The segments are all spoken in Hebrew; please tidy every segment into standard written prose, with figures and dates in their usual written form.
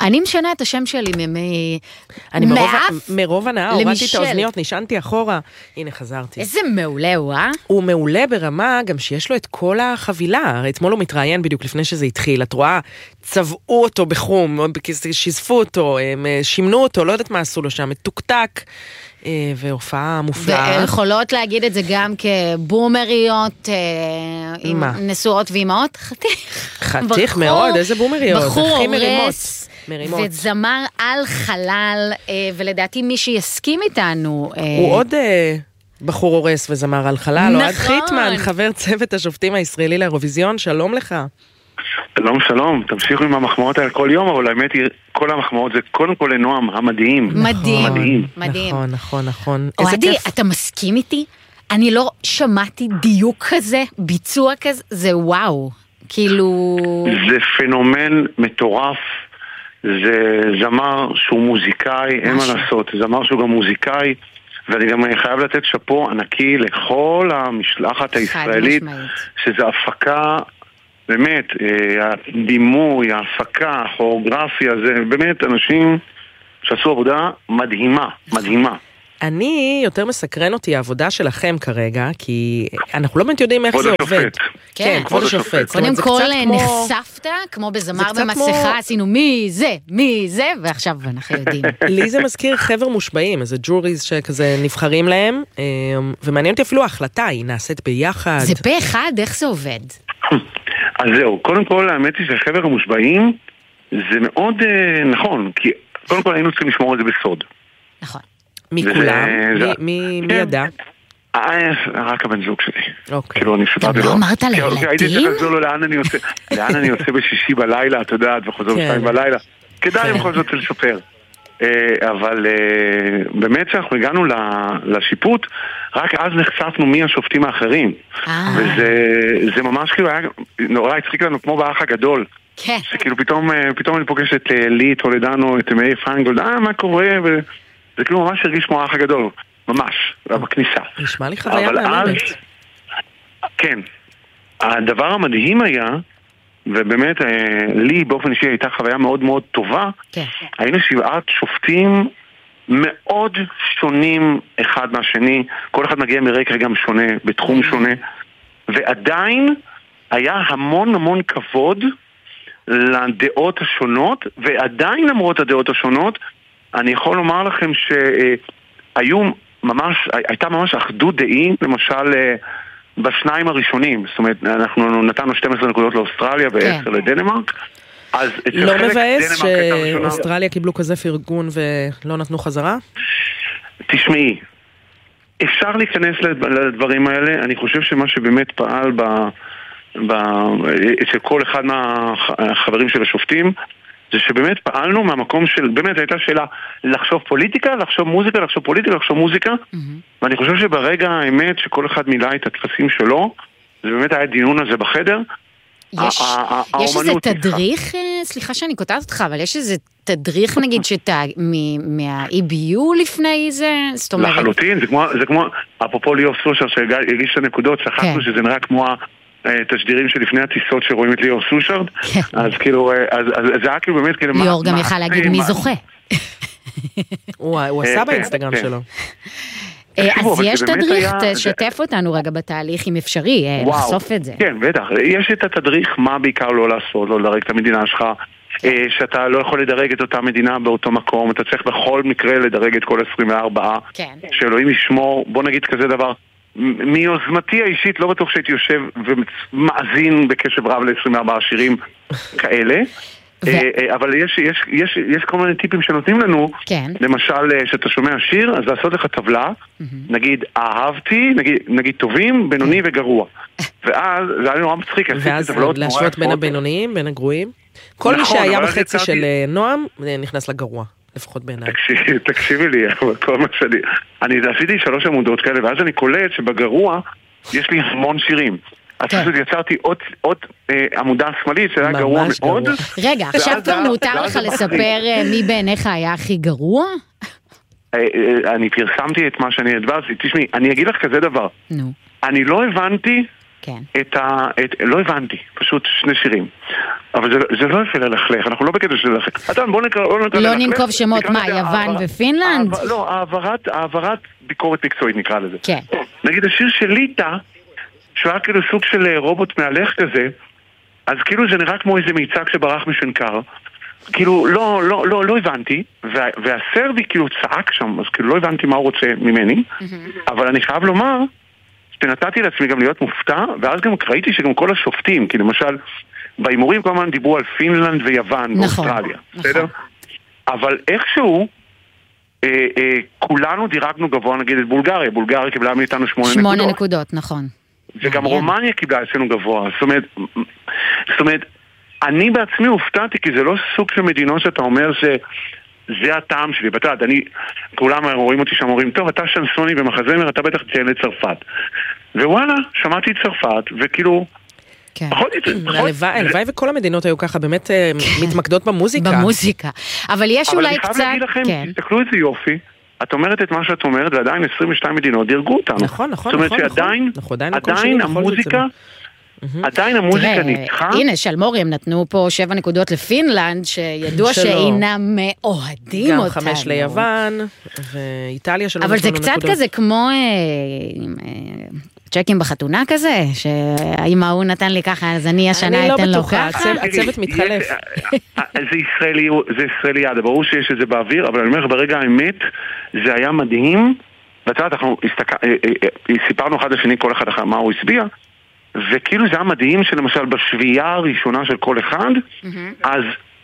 אני משנה את השם שלי מרוב הנאה, הורדתי את האוזניות, נשענתי אחורה, הנה חזרתי. איזה מעולה הוא, הוא מעולה ברמה גם שיש לו את כל החבילה, אתמול הוא מתראיין בדיוק לפני שזה התחיל, את רואה, צבעו אותו בחום, שזפו אותו, שימנו אותו, לא יודעת מה עשו לו שם, מתוקתק, והופעה מופלאה. ויכולות להגיד את זה גם כבומריות, נשואות ואימהות, חתיך מאוד, איזה בומריות, בחור הורס, וזמר על חלל, ולדעתי מי שיסכים איתנו. הוא עוד בחור הורס וזמר על חלל, אוהד חיטמן, חבר צוות השופטים הישראלי לאירוויזיון, שלום לך. שלום, שלום, תמשיכו עם המחמאות האלה כל יום, אבל האמת היא, כל המחמאות זה קודם כל לנועם, המדהים. מדהים. נכון. אוהדי, אתה מסכים איתי? אני לא שמעתי דיוק כזה, ביצוע כזה, זה וואו. כאילו... זה פנומן מטורף, זה זמר שהוא מוזיקאי, אין מה לעשות, זמר שהוא גם מוזיקאי, ואני גם חייב לתת שפו ענקי לכל המשלחת הישראלית, שזה הפקה... באמת, הדימוי, ההפקה, הכוריאוגרפיה, זה באמת אנשים שעשו עבודה מדהימה. אני, יותר מסקרן אותי העבודה שלכם כרגע, כי אנחנו לא באמת יודעים איך זה עובד. כן, כבוד השופט. קודם כל נחשפת, כמו בזמר במסכה, עשינו מי זה, ועכשיו אנחנו יודעים. לי זה מזכיר חבר מושבעים, איזה ג'וריז שכזה נבחרים להם, ומעניין אותי אפילו ההחלטה, היא נעשית ביחד. זה פה אחד, איך זה עובד? אז זהו, קודם כל האמת היא שחבר המושבעים זה מאוד נכון, כי קודם כל היינו צריכים לשמור את זה בסוד. נכון. מכולם? מי ידע? רק הבן זוג שלי. כאילו אני סיפרתי לו. גם לא אמרת לילדים? הייתי צריך לחזור לו לאן אני יוצא בשישי בלילה, אתה יודעת, וחוזר בשתיים בלילה. כדאי בכל זאת לשפר. אבל באמת שאנחנו הגענו לשיפוט, רק אז נחשפנו מי השופטים האחרים. וזה ממש כאילו היה נורא הצחיק לנו כמו באח הגדול. כן. שכאילו פתאום אני פוגש את לי, טולדנו, את מאיר פיינגולד, מה קורה? וזה כאילו ממש הרגיש כמו האח הגדול. ממש, בכניסה. נשמע לי חוויה מהממת. כן. הדבר המדהים היה, ובאמת לי באופן אישי הייתה חוויה מאוד מאוד טובה. כן. היינו 7 שופטים מאוד שונים אחד מהשני, כל אחד מגיע מרקע גם שונה, בתחום שונה, ועדיין היה המון כבוד לדעות השונות, ועדיין למרות הדעות השונות, אני יכול לומר לכם הייתה ממש אחדות דעים, למשל בשניים הראשונים, זאת אומרת, אנחנו נתנו 12 נקודות לאוסטרליה ו10 לדנמרק, לא מבאס שאוסטרליה קיבלו כזה פרגון ולא נתנו חזרה? תשמעי, אפשר להיכנס לדברים האלה. אני חושב שמה שבאמת פעל אצל כל אחד מהחברים של השופטים, זה שבאמת פעלנו מהמקום של, באמת הייתה שאלה לחשוב פוליטיקה, לחשוב מוזיקה, לחשוב פוליטיקה, לחשוב מוזיקה, ואני חושב שברגע האמת שכל אחד מילא את התפסים שלו, זה באמת היה דיון הזה בחדר. יש איזה תדריך, סליחה שאני קוטעת אותך, אבל יש איזה תדריך נגיד מה-EBU לפני זה? לחלוטין, זה כמו, אפרופו ליאור סושר שהגיש את הנקודות, שכחנו שזה נראה כמו התשדירים שלפני הטיסות שרואים את ליאור סושר, אז כאילו, זה היה כאילו באמת כאילו... ליאור גם יכל להגיד מי זוכה. הוא עשה באינסטגרם שלו. אז יש תדריך, תשתף אותנו רגע בתהליך, אם אפשרי, לחשוף את זה. כן, בטח. יש את התדריך, מה בעיקר לא לעשות, לא לדרג את המדינה שלך, שאתה לא יכול לדרג את אותה מדינה באותו מקום, אתה צריך בכל מקרה לדרג את כל 24, שאלוהים ישמור, בוא נגיד כזה דבר, מיוזמתי האישית, לא בטוח שהייתי יושב ומאזין בקשב רב ל-24 שירים כאלה, אבל יש כל מיני טיפים שנותנים לנו, למשל שאתה שומע שיר, אז לעשות לך טבלה, נגיד אהבתי, נגיד טובים, בינוני וגרוע, ואז זה היה נורא מצחיק, ואז להשוות בין הבינוניים, בין הגרועים, כל מי שהיה בחצי של נועם נכנס לגרוע, לפחות בעיניי. תקשיבי לי, כל מה אני עשיתי 3 עמודות כאלה, ואז אני קולט שבגרוע יש לי המון שירים, אז פשוט יצרתי עוד עמודה שמאלית שהיה גרוע מאוד. רגע, עכשיו כבר מותר לך לספר מי בעיניך היה הכי גרוע? אני פרסמתי את מה שאני הדברתי. תשמעי, אני אגיד לך כזה דבר. אני לא הבנתי לא הבנתי, פשוט שני שירים. אבל זה לא יפה ללכלך, אנחנו לא בקטע של ללכלך. לא ננקוב שמות, מה, יוון ופינלנד? לא, העברת ביקורת מקצועית נקרא לזה. כן. נגיד השיר של ליטה, שהוא היה כאילו סוג של רובוט מהלך כזה, אז כאילו זה נראה כמו איזה מיצג שברח משנקר. כאילו לא הבנתי, והסרבי כאילו צעק שם, אז כאילו לא הבנתי מה הוא רוצה ממני, אבל אני חייב לומר שנתתי לעצמי גם להיות מופתע, ואז גם ראיתי שגם כל השופטים, כי למשל באימורים כל הזמן דיברו על פינלנד ויוון ואוסטרליה, בסדר? אבל איכשהו כולנו דירגנו גבוה, נגיד את בולגריה, בולגריה קיבלה מאיתנו 8 נקודות, נכון. וגם רומניה קיבלה אצלנו גבוה, זאת אומרת, אני בעצמי הופתעתי, כי זה לא סוג של מדינות שאתה אומר שזה הטעם שלי. בתעד, כולם רואים אותי שם, אומרים, טוב, אתה שנסוני במחזמר, אתה בטח תציין לצרפת. ווואלה, שמעתי את צרפת, וכאילו... הלוואי וכל המדינות היו ככה באמת מתמקדות במוזיקה. במוזיקה. אבל יש אולי קצת... אבל אני חייב להגיד לכם, תסתכלו איזה יופי, את אומרת את מה שאת אומרת, ועדיין 22 מדינות דירגו אותנו. נכון. זאת אומרת שעדיין המוזיקה... עדיין המוזיקה ניצחה. הנה, שלמורי, הם נתנו פה 7 נקודות לפינלנד, שידוע שאינם מאוהדים אותנו. גם 5 ליוון, ואיטליה שלא נתנו נקודות. אבל זה קצת כזה כמו צ'קים בחתונה כזה, שהאם ההוא נתן לי ככה, אז אני השנה אתן לו ככה. הצוות מתחלף. זה ישראלי, ברור שיש את זה באוויר, אבל אני אומר, ברגע האמת, זה היה מדהים, ואתה יודעת, אנחנו סיפרנו אחד לשני, כל אחד אחר מה הוא הסביע, וכאילו זה היה מדהים שלמשל בשביעה הראשונה של כל אחד, אז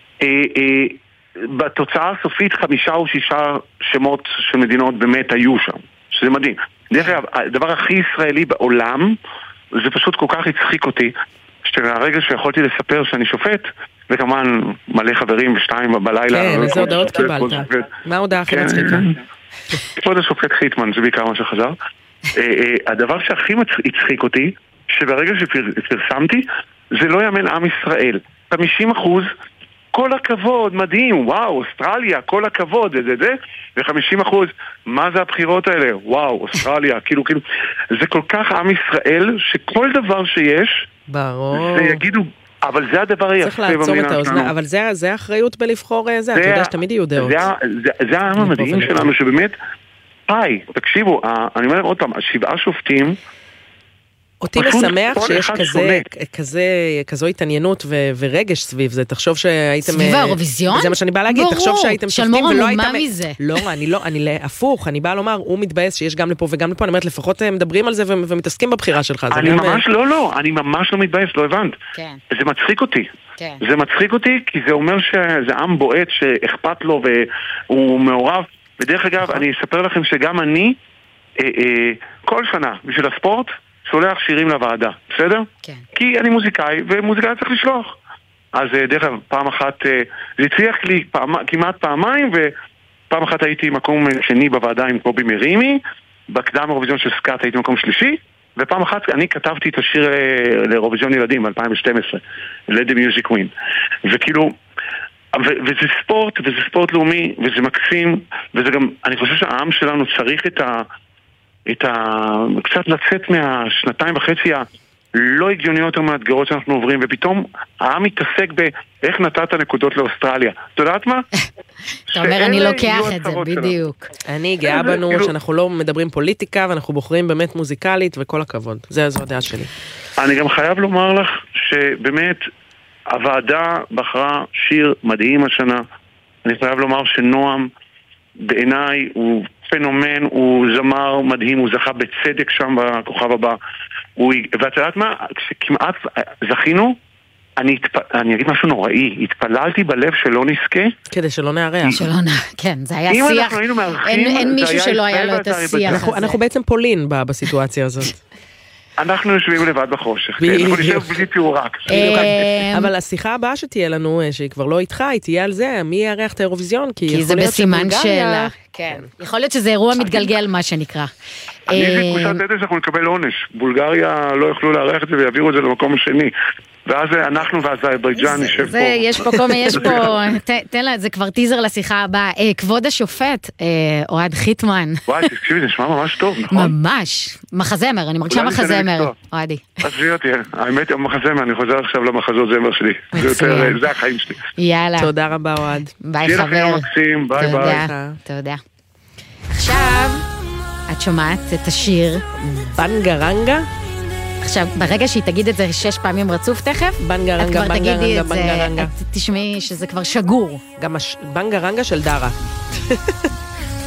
בתוצאה הסופית 5 או 6 שמות של מדינות באמת היו שם, שזה מדהים. דרך אגב, הדבר הכי ישראלי בעולם, זה פשוט כל כך הצחיק אותי, שהרגע שיכולתי לספר שאני שופט, וכמובן מלא חברים ב2 בלילה. כן, איזה הודעות קיבלת? מה ההודעה הכי מצחיקה? כבוד השופט חיטמן, זה בעיקר מה שחזר. הדבר שהכי הצחיק אותי, שברגע שפרסמתי, זה לא יאמן עם ישראל. 50%, כל הכבוד, מדהים, וואו, אוסטרליה, כל הכבוד, ו-50%, מה זה הבחירות האלה? וואו, אוסטרליה, כאילו, זה כל כך עם ישראל, שכל דבר שיש, ברור. זה יגידו, אבל זה הדבר היפה צריך לעצור את האוזנה, אבל זה האחריות בלבחור זה, אתה יודע שתמיד יהיו דעות. זה העם המדהים שלנו, שבאמת, תקשיבו, אני אומר עוד פעם, 7 שופטים, אותי משמח שיש כזו התעניינות ורגש סביב זה. תחשוב שהייתם... סביב האירוויזיון? זה מה שאני באה להגיד. תחשוב שהייתם שופטים ולא הייתם... מזה. לא, אני הפוך. אני באה לומר, הוא מתבאס שיש גם לפה וגם לפה. אני אומרת, לפחות מדברים על זה ומתעסקים בבחירה שלך. אני ממש אני ממש לא מתבאס, לא הבנת. זה מצחיק אותי. זה מצחיק אותי כי זה אומר שזה עם בועט שאכפת לו והוא מעורב. ודרך אגב, אני אספר לכם שגם אני, כל שנה, בשביל הספורט, שולח שירים לוועדה, בסדר? כן. כי אני מוזיקאי, ומוזיקאי צריך לשלוח. אז דרך אגב, פעם אחת, זה הצליח לי כמעט פעמיים, ופעם אחת הייתי מקום שני בוועדה עם קובי מרימי, בקדם אירוויזיון של סקאט הייתי מקום שלישי, ופעם אחת אני כתבתי את השיר לאירוויזיון ילדים, 2012, Let the Music Win. וכאילו, וזה ספורט, וזה ספורט לאומי, וזה מקסים, וזה גם, אני חושב שהעם שלנו צריך קצת לצאת מהשנתיים וחצי הלא הגיוניות המאתגרות שאנחנו עוברים, ופתאום העם מתעסק באיך נתת נקודות לאוסטרליה. אתה יודעת מה? אתה אומר, אני לוקח את זה, בדיוק. אני גאה בנו שאנחנו לא מדברים פוליטיקה, ואנחנו בוחרים באמת מוזיקלית, וכל הכבוד. זו הדעה שלי. אני גם חייב לומר לך שבאמת הוועדה בחרה שיר מדהים השנה. אני חייב לומר שנועם בעיניי הוא פנומן, הוא זמר מדהים, הוא זכה בצדק שם בכוכב הבא. ואת יודעת מה? כשכמעט זכינו, אני אגיד משהו נוראי, התפללתי בלב שלא נזכה. כדי שלא נארח. כן, זה היה שיח. אין מישהו שלא היה לו את השיח הזה. אנחנו בעצם פולין בסיטואציה הזאת. אנחנו יושבים לבד בחושך, אנחנו נשב בלי תיאורק. אבל השיחה הבאה שתהיה לנו, שהיא כבר לא איתך, היא תהיה על זה, מי יארח את האירוויזיון, כי זה בסימן שאלה. יכול להיות שזה אירוע מתגלגל, מה שנקרא. אני תחושת שאנחנו נקבל עונש. בולגריה לא יוכלו לארח את זה ויעבירו את זה למקום השני. ואז אנחנו ואזרבייג'אן נשב פה. יש פה כל מיני, יש פה, תן לה, זה כבר טיזר לשיחה הבאה. כבוד השופט, אוהד חיטמן. וואי, תקשיבי, זה נשמע ממש טוב, נכון? ממש. מחזמר, אני מרגישה מחזמר, אוהדי. עזבי אותי, האמת, מחזמר, אני חוזר עכשיו למחזות זמר שלי. זה החיים שלי. יאללה. תודה רבה, אוהד. ביי, חבר. ביי ביי. תודה. עכשיו, את שומעת את השיר בנגרנגה? עכשיו, ברגע שהיא תגיד את זה 6 פעמים רצוף תכף, בנגרנגה, את כבר תגידי את זה, בנגרנגה. תשמעי שזה כבר שגור. גם בנגרנגה של דרה.